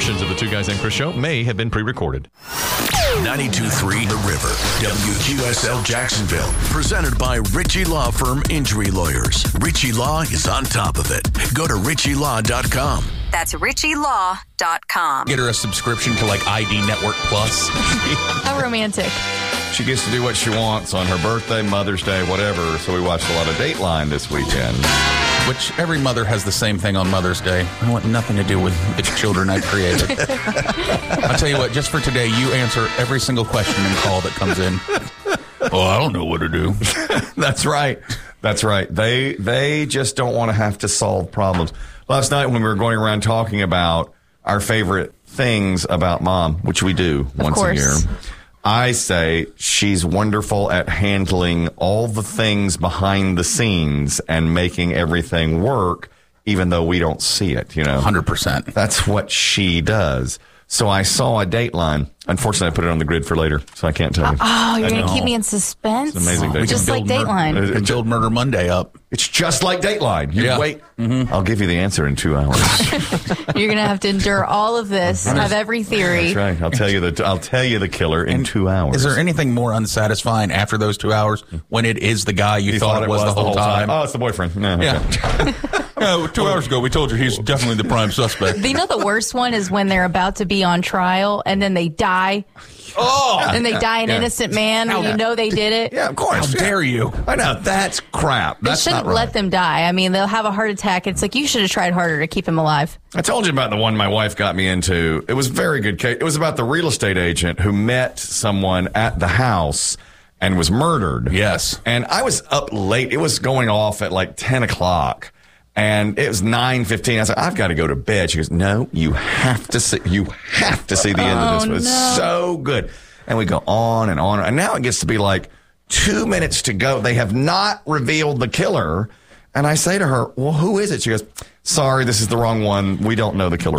Portions of the Two Guys and Chris show may have been pre-recorded. 92.3 The River, WQSL Jacksonville. Presented by Ritchie Law Firm Injury Lawyers. Ritchie Law is on top of it. Go to ritchielaw.com. That's ritchielaw.com. Get her a subscription to like ID Network Plus. How romantic. She gets to do what she wants on her birthday, Mother's Day, whatever. So we watched a lot of Dateline this weekend. Which every mother has the same thing on Mother's Day. I want nothing to do with the children I created. I'll tell you what, just for today, you answer every single question and call that comes in. Oh, I don't know what to do. That's right. That's right. They just don't want to have to solve problems. Last night when we were going around talking about our favorite things about Mom, which we do once a year, I say she's wonderful at handling all the things behind the scenes and making everything work, even though we don't see it, 100%. That's what she does. So I saw a Dateline. Unfortunately, I put it on the grid for later, so I can't tell you. Oh, you're going to keep me in suspense? It's amazing. Just like Dateline. We can build Murder Monday up. It's just like Dateline. You wait. Mm-hmm. I'll give you the answer in 2 hours. You're going to have to endure all of this, have every theory. That's right. I'll tell you the killer in 2 hours. Is there anything more unsatisfying after those 2 hours when it is the guy you thought it was the whole time? Oh, it's the boyfriend. No, yeah. No, 2 hours ago, we told you he's definitely the prime suspect. You know the worst one is when they're about to be on trial and then they die. Oh! And they die an innocent man and you know they did it. Yeah, of course. How dare you? I know. That's crap. That's they shouldn't not right. let them die. I mean, they'll have a heart attack. It's like you should have tried harder to keep him alive. I told you about the one my wife got me into. It was a very good case. It was about the real estate agent who met someone at the house and was murdered. Yes. And I was up late. It was going off at like 10 o'clock. And it was 9:15. I said, I've got to go to bed. She goes, no, you have to see the end of this. It was so good. And we go on and on. And now it gets to be like 2 minutes to go. They have not revealed the killer. And I say to her, well, who is it? She goes, sorry, this is the wrong one. We don't know the killer.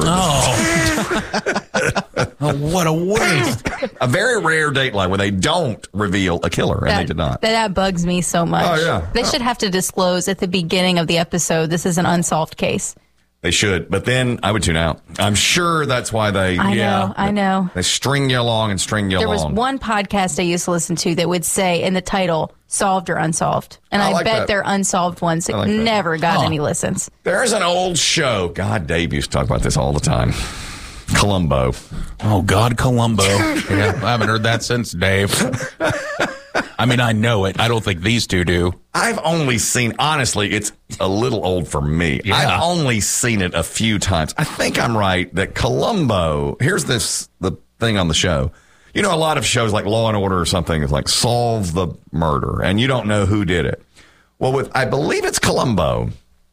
Oh, what a waste. A very rare Dateline where they don't reveal a killer, and they did not. That bugs me so much. Oh, yeah. They should have to disclose at the beginning of the episode, this is an unsolved case. They should, but then I would tune out. I'm sure that's why they... I know. They string you along and string you along. There was one podcast I used to listen to that would say in the title, solved or unsolved. And I like bet that. they're unsolved ones that never got any listens. There's an old show. God, Dave used to talk about this all the time. Columbo. Oh, God, Columbo. Yeah, I haven't heard that since, Dave. I mean, I know it. I don't think these two do. I've only seen, honestly, it's a little old for me. Yeah. I've only seen it a few times. I think I'm right that Columbo, here's the thing on the show. A lot of shows like Law and Order or something is like solve the murder and you don't know who did it. Well, I believe it's Columbo.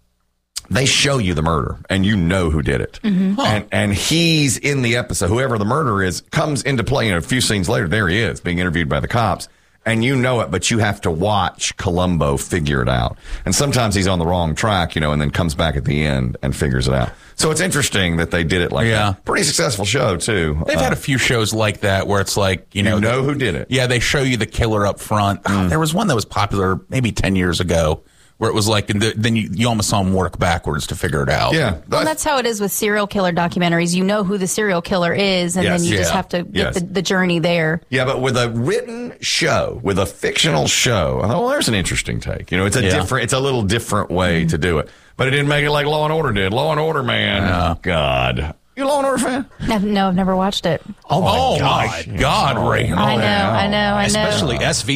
They show you the murder and you know who did it. Mm-hmm. Huh. And he's in the episode. Whoever the murderer is comes into play, and a few scenes later, there he is being interviewed by the cops. And you know it, but you have to watch Columbo figure it out. And sometimes he's on the wrong track, and then comes back at the end and figures it out. So it's interesting that they did it like that. Pretty successful show, too. They've had a few shows like that where it's like, you know who did it. Yeah, they show you the killer up front. There was one that was popular maybe 10 years ago where it was like, and then you almost saw him work backwards to figure it out. Yeah. Well, that's how it is with serial killer documentaries. You know who the serial killer is, and then you just have to get the journey there. Yeah, but with a written show, with a fictional show, I thought, well, there's an interesting take. It's it's a little different way to do it. But it didn't make it like Law and Order did. Law and Order, man. Yeah. God. You a Law and Order fan? No, I've never watched it. Oh my God, Ray. I know. Especially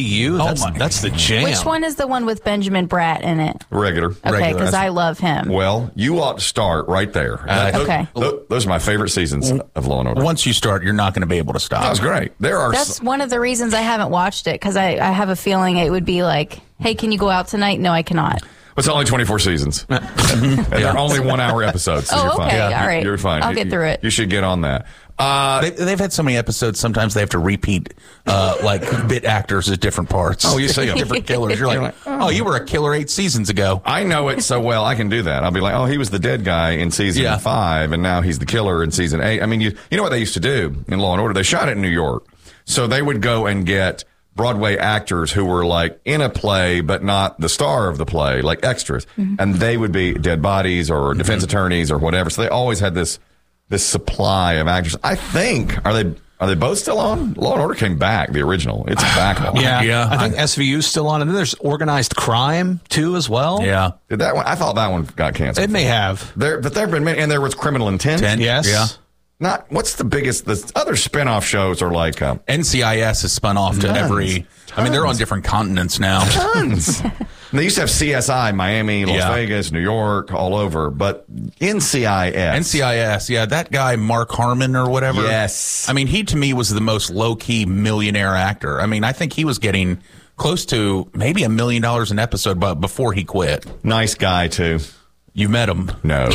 SVU. That's the jam. Which one is the one with Benjamin Bratt in it? Regular. Okay, because I love him. Well, you ought to start right there. Okay. Those are my favorite seasons of Law and Order. Once you start, you're not going to be able to stop. That was great. That's one of the reasons I haven't watched it, because I have a feeling it would be like, hey, can you go out tonight? No, I cannot. It's only 24 seasons. And they're only 1 hour episodes. So you're fine. Okay. All right. You're fine. I'll get through it. You should get on that. They've had so many episodes, sometimes they have to repeat like bit actors at different parts. Oh, you see them. Different killers. You're like, oh, you were a killer 8 seasons ago. I know it so well, I can do that. I'll be like, oh, he was the dead guy in season 5, and now he's the killer in season 8. I mean, you know what they used to do in Law and Order? They shot it in New York. So they would go and get Broadway actors who were like in a play, but not the star of the play, like extras. Mm-hmm. And they would be dead bodies or defense attorneys or whatever. So they always had this this supply of actors. I think are they both still on? Law and Order came back, the original. It's back on. Yeah. I think SVU's still on, and then there's Organized Crime too as well. Yeah. Did that one? I thought that one got canceled. It may have. But there have been many, and there was Criminal Intent. Yes. Yeah. Not what's the biggest? The other spin-off shows are like NCIS has spun off to every. I mean, they're on different continents now. tons. They used to have CSI, Miami, Las Yeah. Vegas, New York, all over. But NCIS. Yeah, that guy Mark Harmon or whatever. Yes. I mean, he to me was the most low-key millionaire actor. I mean, I think he was getting close to maybe $1 million an episode, but before he quit. Nice guy too. You met him? No.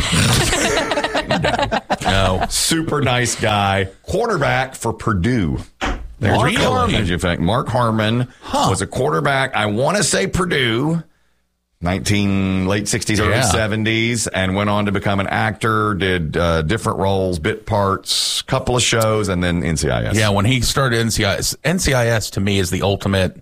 No. Super nice guy. Quarterback for Purdue. Mark Harmon. In fact, Mark Harmon was a quarterback. I want to say Purdue, late 60s, early 70s, and went on to become an actor, did different roles, bit parts, couple of shows, and then NCIS. Yeah, when he started NCIS to me is the ultimate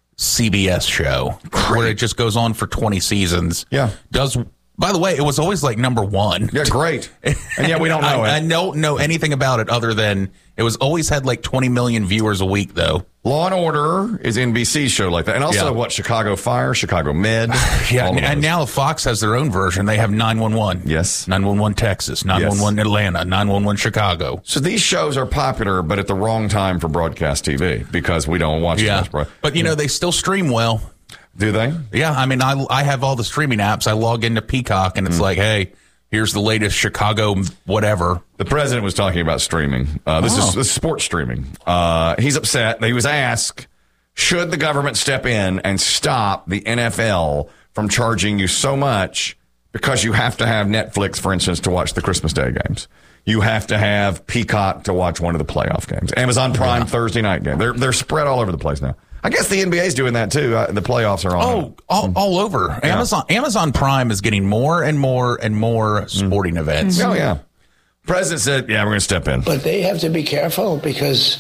CBS show where it just goes on for 20 seasons. Yeah. By the way, it was always like number one. Yeah, great. And yet we don't know I it. don't know anything about it other than it was always had like 20 million viewers a week, though. Law and Order is NBC's show like that. And also, Yeah. Chicago Fire, Chicago Med. Yeah, all of and those. now Fox has their own version. They have 911. Yes. 911 Texas, 911 Atlanta, 911 Chicago. So these shows are popular, but at the wrong time for broadcast TV because we don't watch Yeah. as much. But, they still stream well. Do they? Yeah, I mean, I have all the streaming apps. I log into Peacock, and it's like, hey, here's the latest Chicago whatever. The president was talking about streaming. This is sports streaming. He's upset. He was asked, should the government step in and stop the NFL from charging you so much because you have to have Netflix, for instance, to watch the Christmas Day games? You have to have Peacock to watch one of the playoff games. Amazon Prime Thursday night game. They're spread all over the place now. I guess the NBA's doing that too. The playoffs are on. All over. Yeah. Amazon Prime is getting more and more and more sporting events. Oh, yeah. President said, yeah, we're going to step in. But they have to be careful because,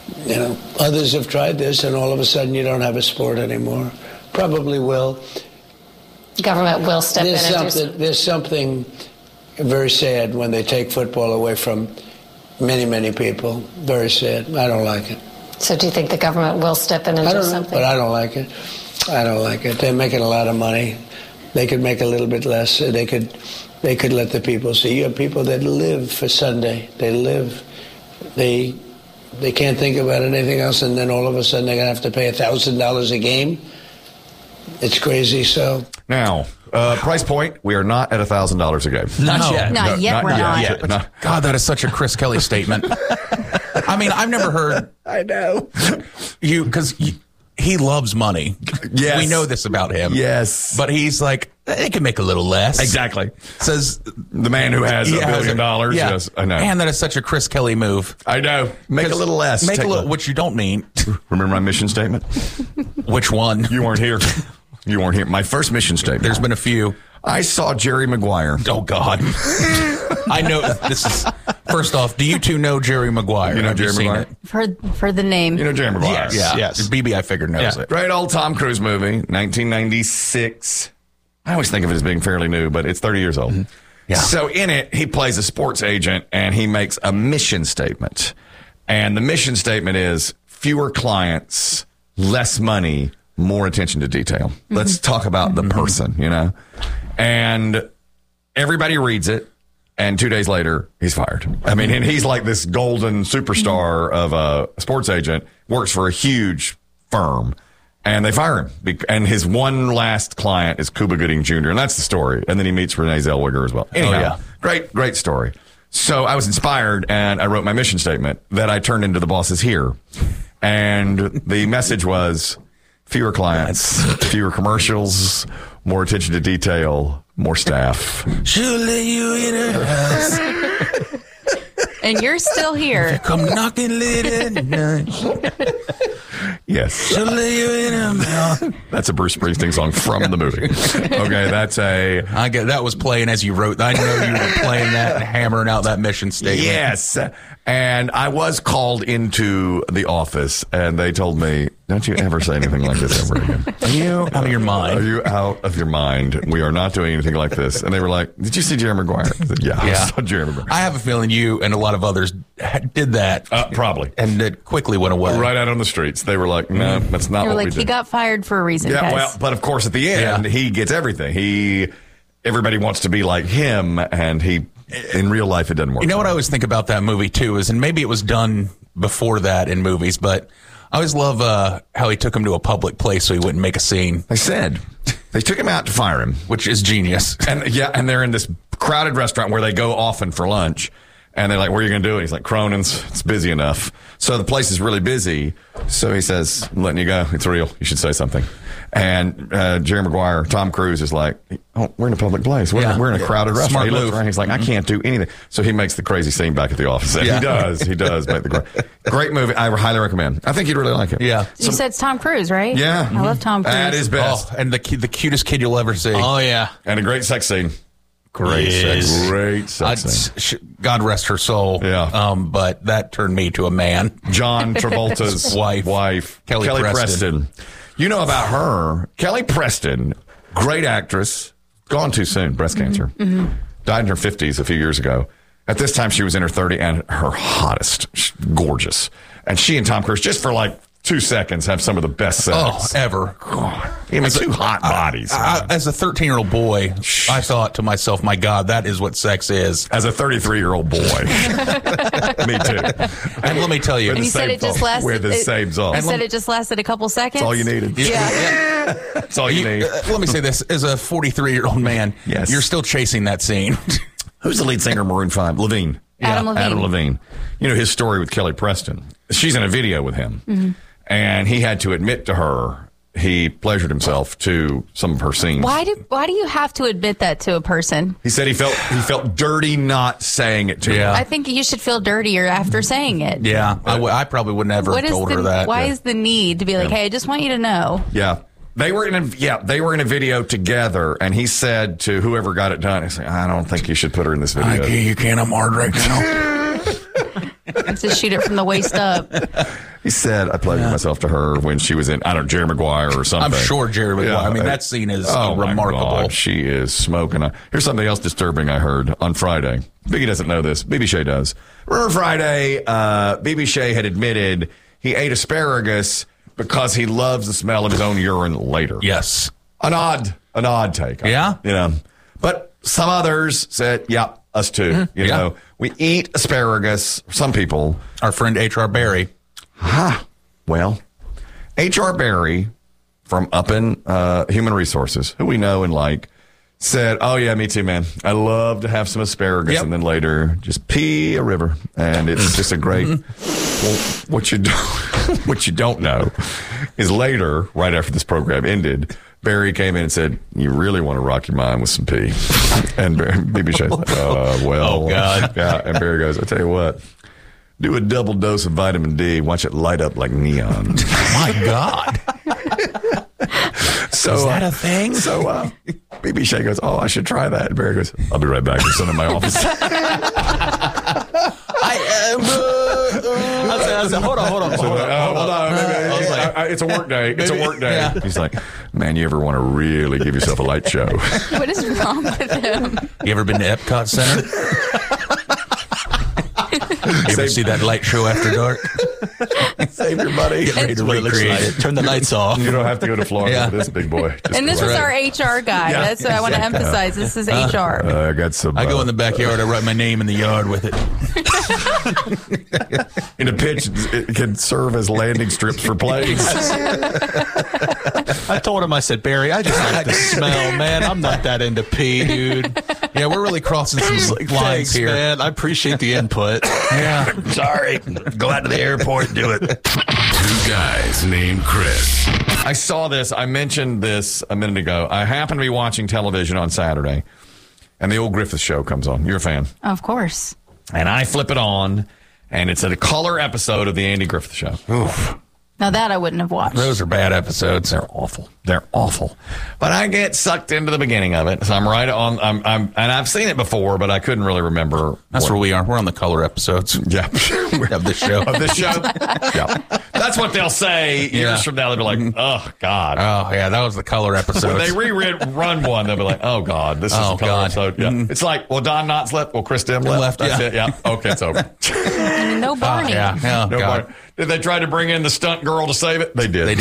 others have tried this and all of a sudden you don't have a sport anymore. Probably will. Government will step in and do something. There's something very sad when they take football away from many, many people. Very sad. I don't like it. So do you think the government will step in and do something? But I don't like it. I don't like it. They're making a lot of money. They could make a little bit less. They could let the people see. You have people that live for Sunday. They live. They can't think about anything else, and then all of a sudden they're going to have to pay $1,000 a game. It's crazy. So Now, price point, we are not at $1,000 a game. Not yet. Not yet, we're not. Yet. God, that is such a Chris Kelly statement. I mean, I've never heard I know. because he loves money. Yes. We know this about him. Yes. But he's like, they can make a little less. Exactly. Says The man who has $1 billion. Yeah. Yes, I know. Man, that is such a Chris Kelly move. I know. Make a little less. Make Take a little, which you don't mean. Remember my mission statement? Which one? You weren't here. You weren't here. My first mission statement. There's been a few. I saw Jerry Maguire. Oh, God. I know this is. First off, do you two know Jerry Maguire? You know Have Jerry seen Maguire? it? For the name. You know Jerry Maguire? Yes. BB, I figured, knows it. Great old Tom Cruise movie, 1996. I always think of it as being fairly new, but it's 30 years old. Yeah. So in it, he plays a sports agent, and he makes a mission statement. And the mission statement is fewer clients, less money, more attention to detail. Let's talk about the person, And everybody reads it, and 2 days later, he's fired. I mean, and he's like this golden superstar of a sports agent, works for a huge firm, and they fire him. And his one last client is Cuba Gooding Jr., and that's the story. And then he meets Renee Zellweger as well. Anyhow, great story. So I was inspired, and I wrote my mission statement that I turned into The Boss Is Here. And the message was fewer clients, fewer commercials, more attention to detail, more staff. She'll let you in her house. And you're still here. Come knocking late at night. Yes. She'll let you in her mouth. That's a Bruce Springsteen song from the movie. Okay, that's a... I get that was playing as you wrote. I know you were playing that and hammering out that mission statement. Yes. And I was called into the office, and they told me, Don't you ever say anything like this ever again. Are you out of your mind? Are you out of your mind? We are not doing anything like this. And they were like, did you see Jerry Maguire? I said, yeah. I saw Jerry Maguire. I have a feeling you and a lot of others did that. Probably. And it quickly went away. Right out on the streets. They were like, no, that's not They were what like, we did. he got fired for a reason, Yeah, guys. well, but of course at the end, he gets everything. Everybody wants to be like him, and in real life, it doesn't work. You know what I always think about that movie, too, is, and maybe it was done before that in movies, but I always love how he took him to a public place so he wouldn't make a scene. They took him out to fire him, which is genius. And they're in this crowded restaurant where they go often for lunch. And they're like, "What are you going to do?" And he's like, "Cronin's. It's busy enough." So the place is really busy. So he says, "I'm letting you go. It's real. You should say something." And Jerry Maguire, Tom Cruise is like, "Oh, we're in a public place. We're in a crowded restaurant." Smart He looks move. around. He's like, "I can't do anything." So he makes the crazy scene back at the office. And he does. He does make the great movie. I highly recommend. I think you'd really like it. Yeah. You said it's Tom Cruise, right? Yeah. I love Tom Cruise. At his best. Oh, and the cutest kid you'll ever see. Oh, yeah. And a great sex scene. Great sex. Great sex scene. God rest her soul. Yeah. But that turned me to a man. John Travolta's wife, Kelly Preston. You know about her. Kelly Preston, great actress, gone too soon, breast cancer. Mm-hmm. Died in her 50s a few years ago. At this time, she was in her 30s and her hottest, gorgeous. And she and Tom Cruise, just for like 2 seconds, have some of the best sex ever. God. I mean, two hot bodies. As a 13-year-old boy, I thought to myself, my God, that is what sex is. As a 33-year-old boy. Me too. And let me tell you. And you said it just lasted. With the same song. You said it just lasted a couple seconds? That's all you needed. Yeah. That's all you need. Let me say this. As a 43-year-old man, you're still chasing that scene. Who's the lead singer of Maroon 5? Levine. Adam Levine. Adam Levine. You know his story with Kelly Preston. She's in a video with him. Mm-hmm. And he had to admit to her he pleasured himself to some of her scenes. Why do you have to admit that to a person? He said he felt dirty not saying it to her. I think you should feel dirtier after saying it. Yeah, I probably would never have told her that. Why is the need to be like, hey, I just want you to know? Yeah. They were in a video together, and he said to whoever got it done, he said, I don't think you should put her in this video. You can't. I'm hard right now. Just shoot it from the waist up. He said, I pleasured myself to her when she was in, Jerry Maguire or something. I'm sure Jerry Maguire. Yeah. I mean, that scene is remarkable. remarkable. God, she is smoking. Here's something else disturbing I heard on Friday. Biggie doesn't know this. BB Shea does. Remember Friday, BB Shea had admitted he ate asparagus because he loves the smell of his own urine later. Yes. An odd take. Yeah? You know. But some others said, yeah, us too. Mm-hmm. You know, we eat asparagus. Some people. Our friend H.R. Barry. Well, H.R. Barry from up in Human Resources, who we know and like, said, oh, yeah, me too, man. I love to have some asparagus and then later just pee a river. And it's just a great... Well, what you don't know is later, right after this program ended, Barry came in and said, you really want to rock your mind with some pee. And BB Shea said, oh, God. Yeah, and Barry goes, I'll tell you what. Do a double dose of vitamin D. Watch it light up like neon. My God. So, is that a thing? So BB Shea goes, oh, I should try that. And Barry goes, I'll be right back. There's someone in my office. I said, hold on. It's a work day. It's a work day. Yeah. He's like, man, you ever want to really give yourself a light show? What is wrong with him? You ever been to Epcot Center? You ever see that light show after dark? Save your money. Get ready to recreate it. Turn the lights off. You don't have to go to Florida with this big boy. And this was our HR guy. Yeah. That's what I want to emphasize. This is HR. I got some. I go in the backyard. I write my name in the yard with it. In a pitch, it can serve as landing strips for planes. I told him, I said, Barry, I just like the smell, man. I'm not that into pee, dude. Yeah, we're really crossing some lines Thanks, here. man. I appreciate the input. Yeah. Sorry. Go out to the airport, do it. Two guys named Chris. I saw this. I mentioned this a minute ago. I happened to be watching television on Saturday, and the old Griffith Show comes on. You're a fan. Of course. And I flip it on, and it's a color episode of the Andy Griffith Show. Oof. Now that I wouldn't have watched. Those are bad episodes. They're awful. They're awful. But I get sucked into the beginning of it. So I'm right on. And I've seen it before, but I couldn't really remember. That's where we are. We're on the color episodes. Yeah. Of this show. Of this show. Yeah. That's what they'll say years from now. They'll be like, oh, God. Oh, yeah, that was the color episode. When they run one, they'll be like, oh, God, this is the color episode. Yeah. It's like, well, Don Knotts left. Well, Chris Dim left. That's it. Yeah. Okay, it's over. No Barney. No Barney. Did they try to bring in the stunt girl to save it? They did.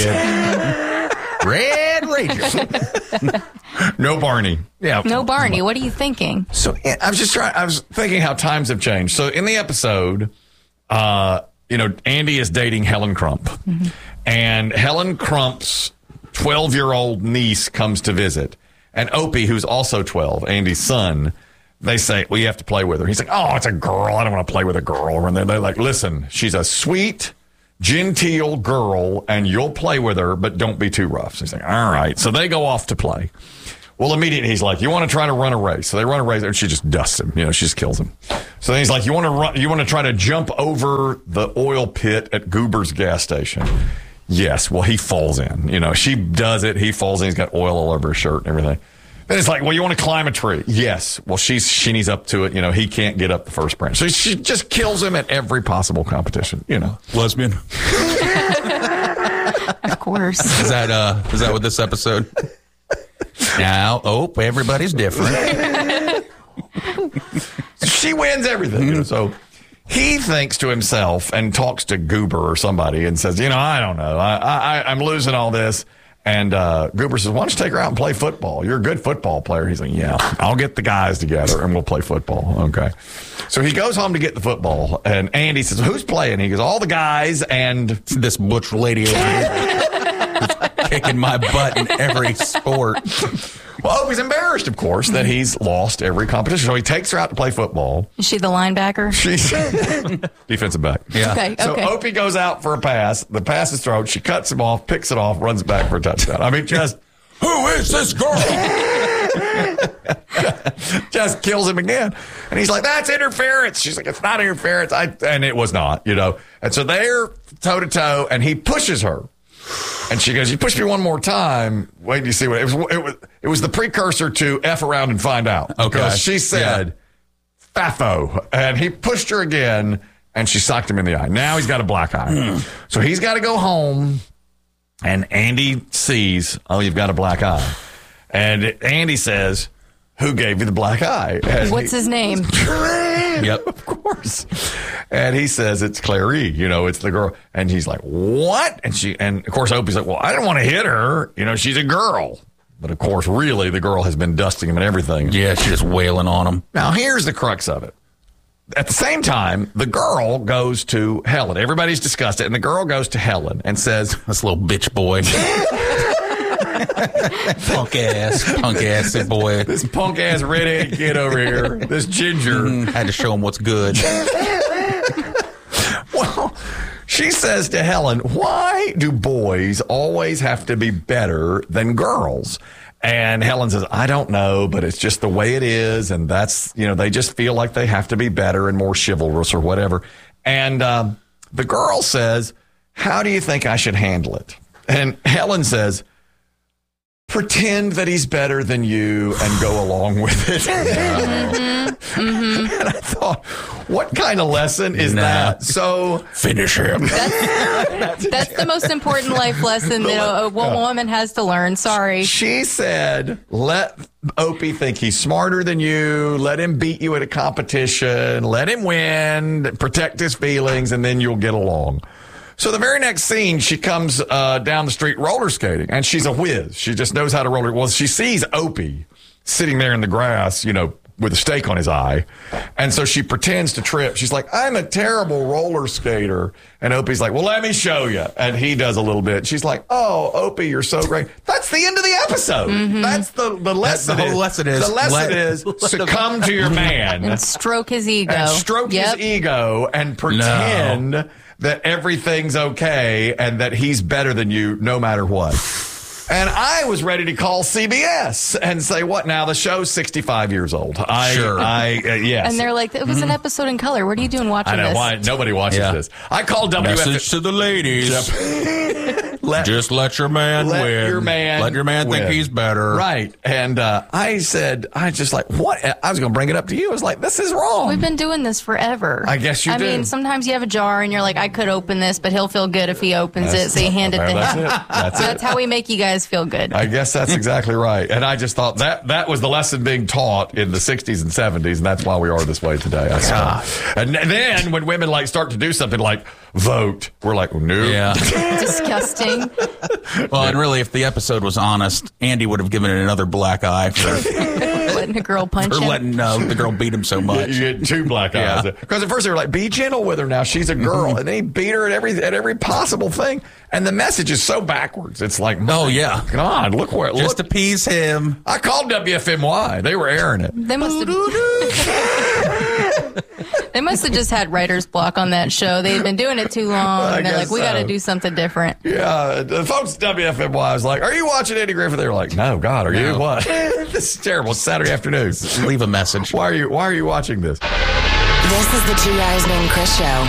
Red Ranger. No Barney. Yeah. No Barney. What are you thinking? So I was thinking how times have changed. So in the episode, Andy is dating Helen Crump. Mm-hmm. And Helen Crump's 12-year-old niece comes to visit. And Opie, who's also 12, Andy's son, they say, well, you have to play with her. He's like, oh, it's a girl. I don't want to play with a girl. And they're like, listen, she's a sweet, genteel girl, and you'll play with her, but don't be too rough. So he's like, all right. So they go off to play. Well, immediately he's like, you want to try to run a race? So they run a race, and she just dusts him. She just kills him. So then he's like, you want to try to jump over the oil pit at Goober's gas station? Yes. Well, he falls in. She does it. He falls in. He's got oil all over his shirt and everything. Then it's like, well, you want to climb a tree? Yes. Well, she's shinnies up to it. He can't get up the first branch. So she just kills him at every possible competition. Lesbian. Of course. Is that what this episode? Now, everybody's different. She wins everything. So he thinks to himself and talks to Goober or somebody and says, I don't know. I'm losing all this. And Goober says, why don't you take her out and play football? You're a good football player. He's like, yeah, I'll get the guys together and we'll play football. Okay. So he goes home to get the football. And Andy says, who's playing? He goes, all the guys and this butch lady over here. Kicking my butt in every sport. Well, he's embarrassed, of course, that he's lost every competition. So he takes her out to play football. Is she the linebacker? She's defensive back. Yeah. Okay. So Opie goes out for a pass. The pass is thrown. She cuts him off, picks it off, runs back for a touchdown. I mean, just who is this girl? Just kills him again. And he's like, that's interference. She's like, it's not interference. And it was not, And so they're toe to toe, and he pushes her. And she goes, you push me one more time. Wait till you see what it was the precursor to F around and find out. Okay. Because she said, Faffo. And he pushed her again, and she socked him in the eye. Now he's got a black eye. So he's got to go home, and Andy sees, oh, you've got a black eye. And Andy says, who gave you the black eye? And what's his name? Yep, of course. And he says it's Clary, it's the girl. And he's like, what? And of course, Opie's like, well, I didn't want to hit her. She's a girl. But of course, really, the girl has been dusting him and everything. Yeah, she's just wailing on him. Now, here's the crux of it. At the same time, the girl goes to Helen. Everybody's discussed it. And the girl goes to Helen and says, this little bitch boy. punk ass boy. This punk ass redhead kid over here. This ginger. Had to show him what's good. Well, she says to Helen, why do boys always have to be better than girls? And Helen says, I don't know, but it's just the way it is. And that's, they just feel like they have to be better and more chivalrous or whatever. And the girl says, how do you think I should handle it? And Helen says, pretend that he's better than you and go along with it. And I thought, what kind of lesson is that? So finish him. That's the most important life lesson that a woman has to learn. Sorry. She said, let Opie think he's smarter than you. Let him beat you at a competition. Let him win. Protect his feelings, and then you'll get along. So the very next scene, she comes down the street roller skating, and she's a whiz. She just knows how to roller. Well, she sees Opie sitting there in the grass, with a stake on his eye. And so she pretends to trip. She's like, I'm a terrible roller skater. And Opie's like, well, let me show you. And he does a little bit. She's like, oh, Opie, you're so great. That's the end of the episode. Mm-hmm. That's the lesson. The whole lesson is. The lesson is succumb to your man. And stroke his ego. And stroke his ego and pretend that everything's okay and that he's better than you no matter what. And I was ready to call CBS and say, what now? The show's 65 years old. Yes. And they're like, it was an episode in color. What are you doing watching this? I know. Why? Nobody watches this. I called Message to the ladies. Just let your man let win. your man Let your man think win. he's better. Right. And I just like, what? I was going to bring it up to you. I was like, this is wrong. We've been doing this forever. I guess you do. I mean, sometimes you have a jar and you're like, I could open this, but he'll feel good if he opens it, so you hand it to him. That's how we make you guys feel good. I guess that's exactly right. And I just thought that was the lesson being taught in the 60s and 70s, and that's why we are this way today. And then when women like start to do something like vote, we're like, no. Yeah. Disgusting. Well, and really, if the episode was honest, Andy would have given it another black eye for letting a girl punch him. letting the girl beat him so much. You get 2 black eyes. Because at first they were like, be gentle with her now. She's a girl. And then he beat her at every possible thing. And the message is so backwards. It's like, oh, yeah. God, look where it Just appease him. I called WFMY. They were airing it. They must have just had writer's block on that show. They'd been doing it too long. And they're like, we got to do something different. Yeah. The folks at WFMY was like, are you watching Andy Griffith? They were like, no, God, are you? What? This is terrible. It's Saturday afternoon. Leave a message. Why are you watching this? This is the 2 Guys Named Chris show.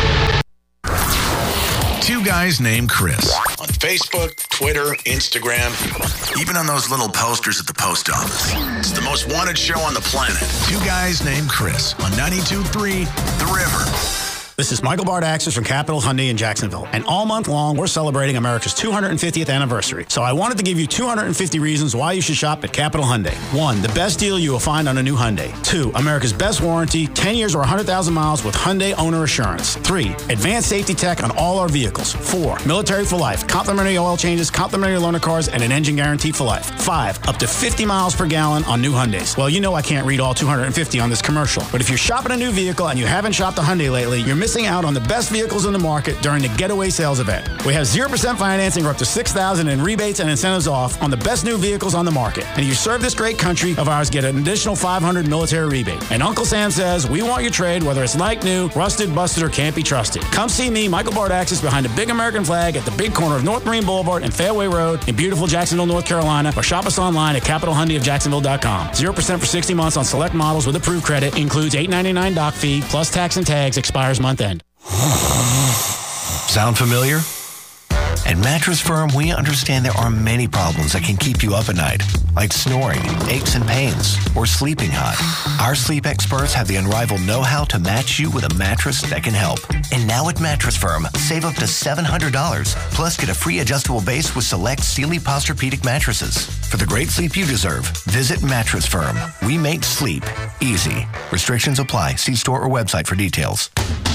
2 Guys Named Chris. On Facebook, Twitter, Instagram, even on those little posters at the post office. It's the most wanted show on the planet. 2 Guys Named Chris on 92.3 The River. This is Michael Bardaxis from Capital Hyundai in Jacksonville. And all month long, we're celebrating America's 250th anniversary. So I wanted to give you 250 reasons why you should shop at Capital Hyundai. 1, the best deal you will find on a new Hyundai. 2, America's best warranty, 10 years or 100,000 miles with Hyundai Owner Assurance. 3, advanced safety tech on all our vehicles. 4, military for life, complimentary oil changes, complimentary loaner cars, and an engine guarantee for life. 5, up to 50 miles per gallon on new Hyundais. Well, you know I can't read all 250 on this commercial. But if you're shopping a new vehicle and you haven't shopped a Hyundai lately, you're missing out on the best vehicles in the market during the Getaway Sales event. We have 0% financing or up to $6,000 in rebates and incentives off on the best new vehicles on the market. And if you serve this great country of ours, get an additional $500 military rebate. And Uncle Sam says, we want your trade, whether it's like new, rusted, busted, or can't be trusted. Come see me, Michael Bardaxis, behind the big American flag at the big corner of North Marine Boulevard and Fairway Road in beautiful Jacksonville, North Carolina, or shop us online at CapitalHyundaiofJacksonville.com. 0% for 60 months on select models with approved credit. Includes $8.99 doc fee plus tax and tags. Expires month end. Sound familiar? At Mattress Firm, we understand there are many problems that can keep you up at night, like snoring, aches and pains, or sleeping hot. Our sleep experts have the unrivaled know-how to match you with a mattress that can help. And now at Mattress Firm, save up to $700, plus get a free adjustable base with select Sealy Posturepedic mattresses. For the great sleep you deserve, visit Mattress Firm. We make sleep easy. Restrictions apply. See store or website for details.